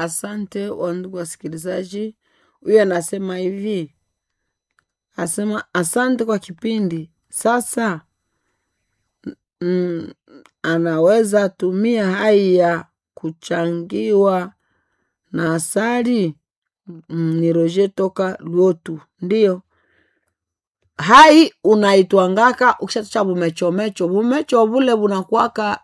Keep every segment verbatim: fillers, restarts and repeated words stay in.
asante wandugu wasikilizaji. Huyu anasema hivi. Asema asante kwa kipindi. Sasa mm, anaweza tumia hai ya kuchangiwa na asali. Mm, ni Roger toka Luotu. Ndiyo. Hai unaitwangaka ukishatucha bumecho mecho. Bumecho bule bunakuwaka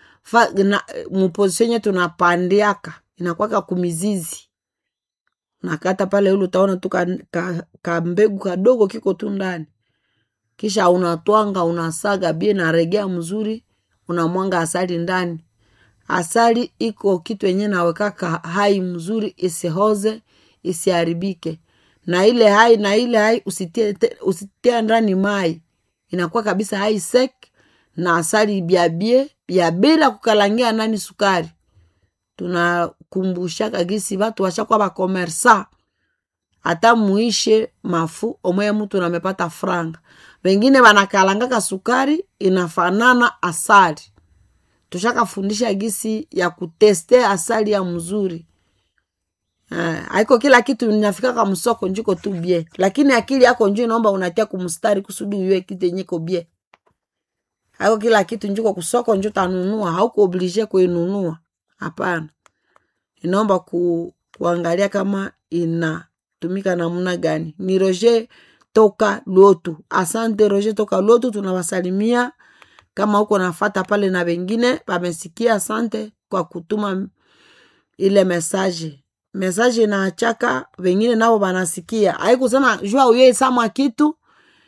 muposienye tunapandiaka. Inakuwaka kumizizi. Nakata pale ulu utaona tu ka, ka, ka mbegu kadogo kiko tu ndani. Kisha unatwanga, unasaga bie na regea mzuri, unamwanga asali ndani. Asali iko kitu yenye nawekaka hai mzuri, isihoze, isiharibike. Na ile hai na ile hai usitie usitie ndani mai. Inakuwa kabisa hai sek na asali biabie, biabila kukalangia ndani sukari. Tunakumbushaka gisi watu washakuwa ba komersa. Hata muishe mafu omwe mtu namepata franga. Wengine wanakalangaka sukari inafanana asali. Tushaka fundisha gisi ya kuteste asali ya mzuri. Uh, haiko kila kitu ninafika kama msoko njiko tu bie. Lakini akili yako njoo inaomba unatia kumstari kusudi uwe kitu nyiko bie. Haiko kila kitu njiko kusoko njoo tanunua. Hauko oblige kuinunua. Hapana. Inaomba ku, kuangalia kama inatumika namna gani. Ni Roger toka Luotu. Asante Roger toka Luotu, tunawasalimia. Kama huko nafata pale na wengine wamesikia, asante kwa kutuma ile message. Message inaachaka wengine nao wanasikia. Haikusema jua uye sama kitu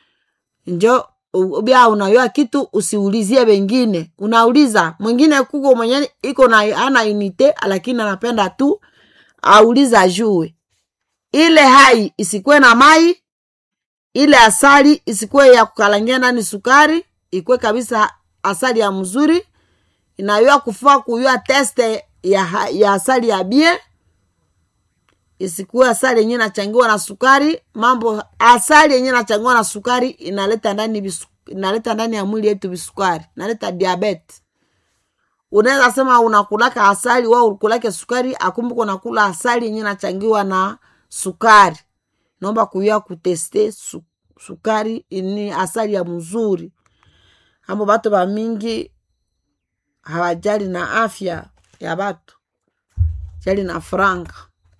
njo ubia unayoa kitu usiulizie wengine. Unauliza mwingine kuko mwenye iko na ana unite lakini anapenda tu auliza jue. Ile hai isikwe na mai, ile asali isikwe ya kukalangia ndani sukari, ikwe kabisa asali ya mzuri. Inayoa kufaa kuyua teste ya, ya asali ya bie. Isikuwe asali yenye inachangiwa na sukari. Mambo asali yenye inachangiwa na sukari inaleta ndani bisu, inaleta ndani ya mwili yetu bisukari, inaleta diabetes. Unaweza sema unakulaka asali wao ukulake sukari, akumbuko unakula asali yenye inachangiwa na sukari. Naomba kuyua kuteste su, sukari ini asali ya mzuri. Hambo batu ba mingi hawajali na afya ya batu, jali na franga.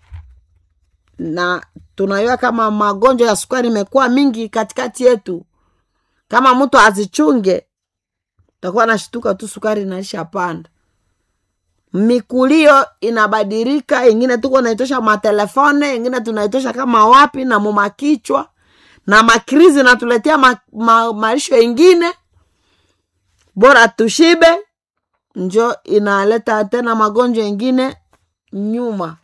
Na tunayua kama magonjwa ya sukari imekuwa mingi katikati yetu. Kama mtu azichunge, takuwa nashituka tu sukari inaisha panda. Mikulio inabadilika, ingine tuko naitosha matelefone, ingine tunaitosha kama wapi na mumakichwa. Na makrizi natuletea ma, ma, maisho ingine. Bora tushibe, njo inaleta tena magonjwa ingine nyuma.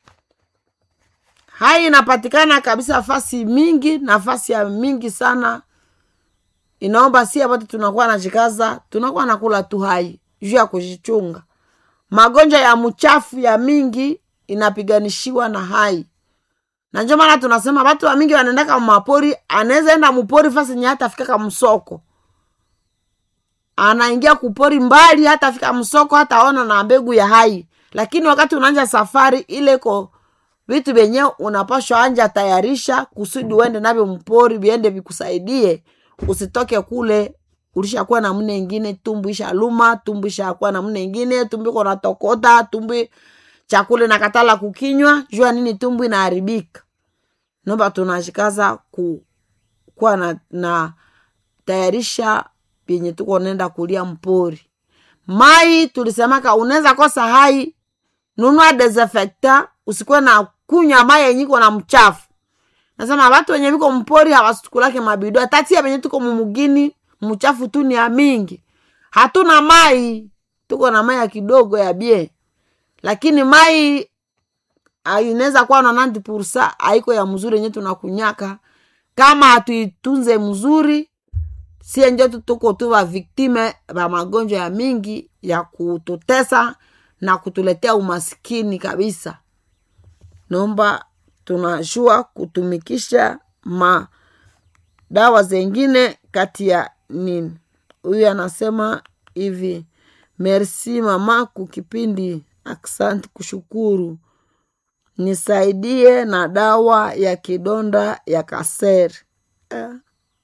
Hai inapatikana kabisa fasi mingi, nafasi ya mingi sana. Inaomba siya watu tunakuwa na jikaza, tunakuwa nakula tu hai, juu ya kujichunga. Magonjwa ya mchafu ya mingi inapiganishiwa na hai. Na ndio maana tunasema watu wa mingi wanaendaka mapori, anaweza enda mpori fasi nye hata fika msoko. Anaingia kupori mbali hata fika msoko, hata ona na mbegu ya hai. Lakini wakati unaanza safari ile ko vitu benye unapaswa anja tayarisha kusudi uende navyo mpori biende vikusaidie. Usitoke kule ulishakuwa na mune ingine, tumbu isha luma, tumbu isha kuwa na mune ingine, tumbu iko na tokota, tumbu chakule na katala kukinywa, jua nini tumbu inaharibika. Nomba tunashikaza ku, kuwa na, na tayarisha benye tuko nenda kulia mpori. Mai tulisemaka unaweza kosa hai, nunua desinfectant, usikuwe na kunywa mai yenye iko na mchafu. Nasema watu wenye viko mpori hawasukulake mabido. Tati ya benye tuko mumugini, mchafu tu ni ya mingi. Hatuna mai, tuko na mai ya kidogo ya bie. Lakini mai inaweza kuwa na ninety percent haiko ya mzuri yenye tunakunyaka. Kama hatuitunze mzuri, si nje tuko tu wa viktime ba magonjwa ya mingi ya kututesa na kutuletea umasikini kabisa. Naomba tunajua kutumikisha ma dawa zengine kati ya nini. Huyu anasema hivi, merci mama kukipindi, asante kushukuru. nisaidie na dawa ya kidonda ya kasere. Uh.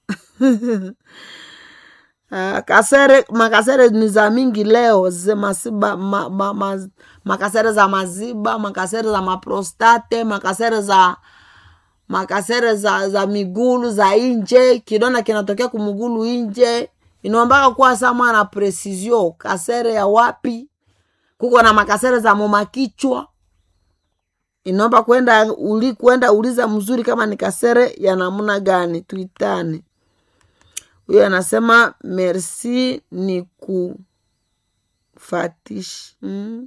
Uh, kasere, makasere ni za mingi leo, ze masiba, ma, ma, ma, makasere za maziba, makasere za maprostate, makasere za makasere za, za migulu za inje, kidonda kinatokea kumugulu inje, inombaka kuwa sama na precision, kasere ya wapi, kuko na makasere za mumakichwa, inomba kwenda uli kwenda uliza mzuri kama ni kasere ya namuna gani, tuitane. Huyo anasema merci ni kufatish mm?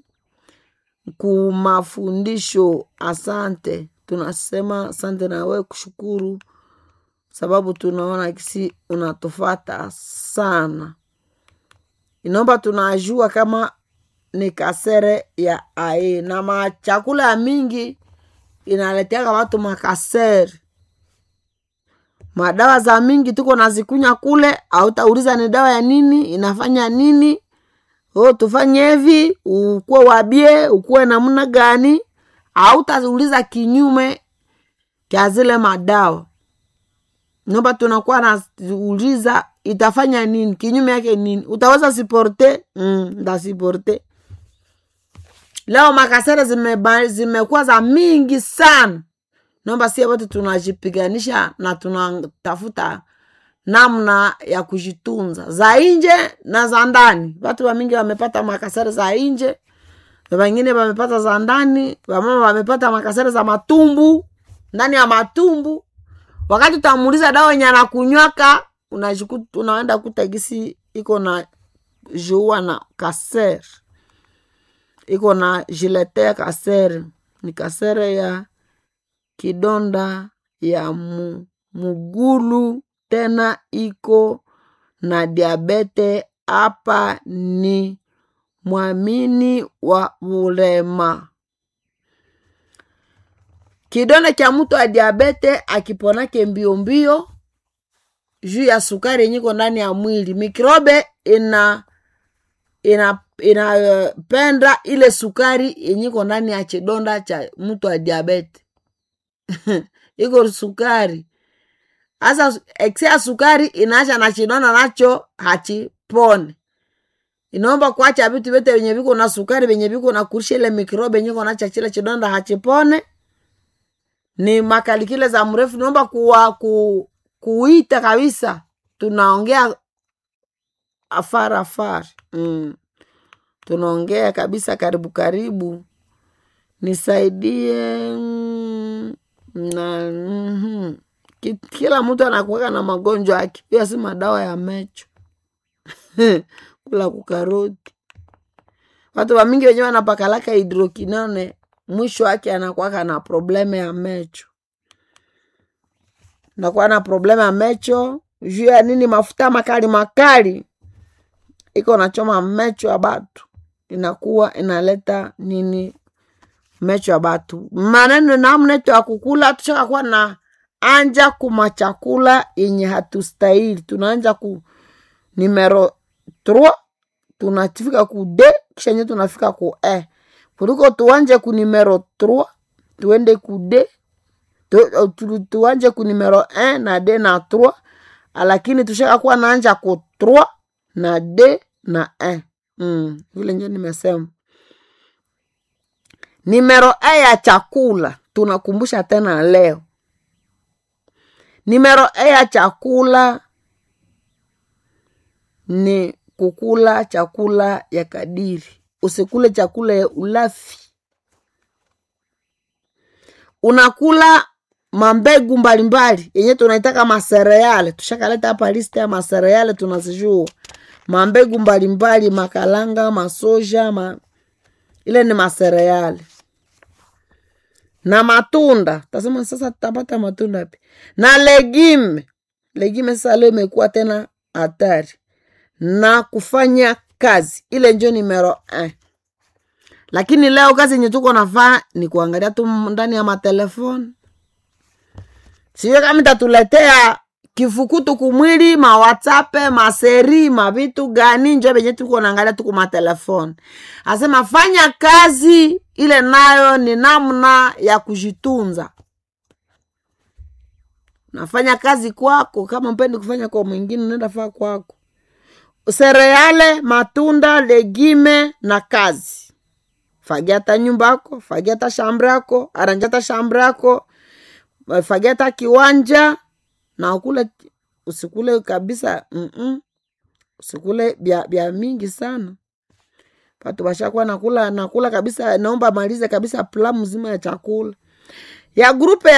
kumafundisho, asante. Tunasema asante na wewe kushukuru sababu tunaona kisi unatufata sana. Inomba tunajua kama ni kasere ya ae, na machakula ya mingi inaletea watu makasere. Madawa za mingi tuko nazikunya kule, au tauliza ni dawa ya nini, inafanya nini, oh tufanye hivi, ukue wabie, ukue namna gani, au tauliza kinyume kia zile madawa. Nomba tunakuwa nauliza itafanya nini, kinyume yake nini, utaweza siporte, mm, nda siporte. Leo makasere zime zimekuwa za mingi sana. Nomba siya watu tunajipiganisha na tunatafuta namna ya kujitunza. Za inje na za ndani. Watu wa mingi wamepata makasere za inje, wengine wamepata za ndani, wamama wamepata makasere za matumbu, ndani ya matumbu. Wakati utamuuliza dawa nyana kunywaka, unajikuta unaenda kutagisi iko na joua na kasere. Iko na jiletea kasere, ni kasere ya kidonda ya mu, mugulu, tena iko na diabete. Hapa ni mwamini wa ulema. Kidonda kia mtu wa diabete akiponake mbio mbio juu ya sukari nyiko ndani ya mwili. Mikrobe ina ina inapenda uh, ile sukari nyiko ndani ya kidonda cha mtu wa diabete. Iko sukari. Asa eksia sukari inaacha na kidonda nacho hachipone. Inaomba kuacha vitu vyote venye viko na sukari, venye viko na kurisha ile mikrobe nyiko nacha chile kidonda hachipone. Ni makalikile za mrefu. Naomba kuwa ku, kuita kabisa. Tunaongea afara afara. Mm. Tunaongea kabisa karibu karibu. Nisaidie mm, na mm, kila mtu anakuwa na magonjwa yake. Hiyo si madawa ya mecho. Kula kukaroti. Watu wa mingi wenyewe wanapakalaka hidrokinone, mwisho wake anakuwa na probleme ya mecho. Nakuwa na probleme ya mecho, juu ya nini? Mafuta makali makali iko nachoma mecho ya batu, inakuwa inaleta nini mecho ya batu. Maneno namna ya kukula, tushaka kuwa na anja kuma chakula yenye hatustahili. Tunaanja ku numero trois, tunafika ku D, kisha nye tunafika ku E. Kuliko tuanje ku numero trois, tuende ku D, tu, tu, tuanje ku numero un na D na trois, lakini tushaka kuwa naanja ku trois na D na un. Mm, vile nje nimesema. Numero E ya chakula, tunakumbusha tena leo. Numero E ya chakula ni kukula chakula ya kadiri. Usikule chakula ya ulafi. Unakula mambegu mbalimbali yenye tunaitaka masereale. Tushakaleta hapa liste ya masereale tunazijua. Mambegu mbalimbali, makalanga, masoja, ma... ile ni masereale. Na matunda, tasema sasa tutapata matunda wapi? Na legime. Legime sasa leo imekuwa tena hatari. Na kufanya kazi, ile ndio numero un. Lakini leo kazi yenye tuko nafanya ni kuangalia tu ndani ya matelefoni. Siwe kama itatuletea kifukutu kumwili, ma WhatsApp, ma seri, ma vitu gani, njo benye tuko naangalia tu kwa matelefoni. Asema fanya kazi ile nayo ni namna ya kujitunza. Nafanya kazi kwako, kama mpendi kufanya kwa mwingine unaenda faa kwako. Sereale, matunda, legime na kazi. Fagia ta nyumba yako, fagia ta shamba yako, aranja ta shamba yako, fagia ta kiwanja na ukule, usikule kabisa, mm -mm. Usikule bia, bia mingi sana. Watu washakuwa nakula nakula kabisa, naomba malize kabisa plamu mzima ya chakula. Ya grupe